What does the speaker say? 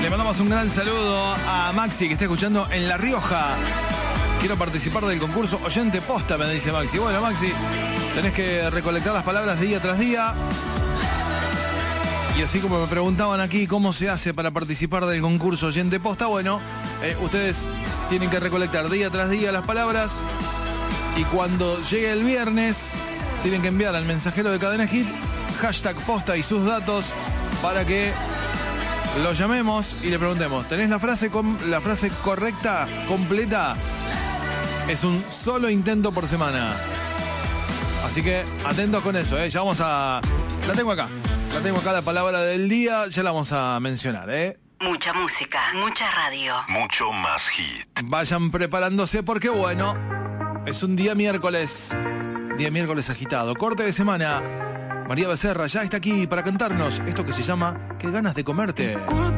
Le mandamos un gran saludo a Maxi, que está escuchando en La Rioja. Quiero participar del concurso Oyente Posta, me dice Maxi. Bueno, Maxi, tenés que recolectar las palabras día tras día. Y así como me preguntaban aquí cómo se hace para participar del concurso Oyente Posta, bueno, ustedes tienen que recolectar día tras día las palabras. Y cuando llegue el viernes, tienen que enviar al mensajero de Cadena Hit hashtag posta y sus datos para que lo llamemos y le preguntemos, ¿tenés la frase correcta, completa? Es un solo intento por semana. Así que atentos con eso, ya vamos a... La tengo acá la palabra del día, ya la vamos a mencionar, Mucha música, mucha radio. Mucho más hit. Vayan preparándose porque bueno, es un día miércoles agitado, corte de semana. María Becerra ya está aquí para cantarnos esto que se llama ¿Qué ganas de comerte?